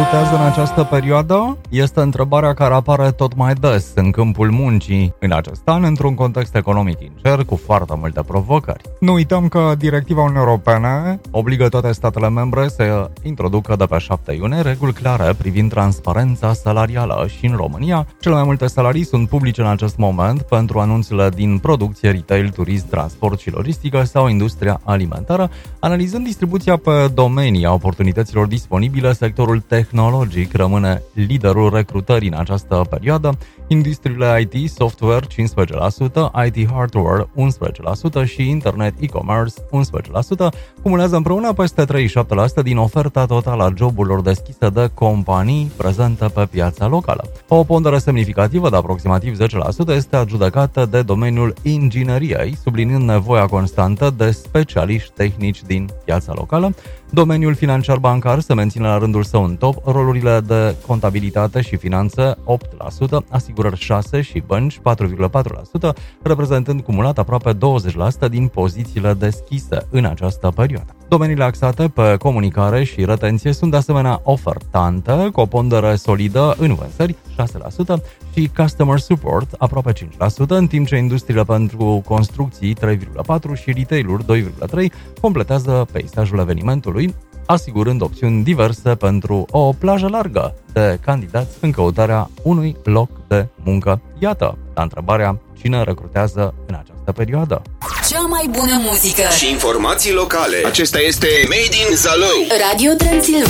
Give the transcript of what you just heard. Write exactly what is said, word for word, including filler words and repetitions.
recrutează în această perioadă? Este întrebarea care apare tot mai des în câmpul muncii în acest an, într-un context economic incer cu foarte multe provocări. Nu uităm că directiva Uniunii Europene obligă toate statele membre să introducă de pe șapte iunie reguli clare privind transparența salarială și în România cele mai multe salarii sunt publice în acest moment pentru anunțurile din producție, retail, turism, transport și logistică sau industria alimentară. Analizând distribuția pe domenii a oportunităților disponibile, sectorul tehnologic rămâne liderul recrutării în această perioadă. Industriile I T, software cincisprezece la sută, I T hardware unsprezece la sută și internet e-commerce unsprezece la sută cumulează împreună peste treizeci și șapte la sută din oferta totală a joburilor deschise de companii prezente pe piața locală. O pondere semnificativă de aproximativ zece la sută este adjudecată de domeniul ingineriei, subliniind nevoia constantă de specialiști tehnici din piața locală. Domeniul financiar-bancar se menține la rândul său în top, rolurile de contabilitate și finanțe opt la sută, asigurări șase la sută și bănci patru virgulă patru la sută, reprezentând cumulat aproape douăzeci la sută din pozițiile deschise în această perioadă. Domeniile axate pe comunicare și retenție sunt de asemenea ofertante, cu o pondere solidă în vânzări șase la sută și customer support aproape cinci la sută, în timp ce industriile pentru construcții trei virgulă patru la sută și retail-uri doi virgulă trei la sută completează peisajul evenimentului, asigurând opțiuni diverse pentru o plajă largă de candidați în căutarea unui loc de muncă. Iată, la întrebarea cine recrutează în această perioadă. Cea mai bună muzică și informații locale. Acesta este Made in Zalău. Radio Transilvania.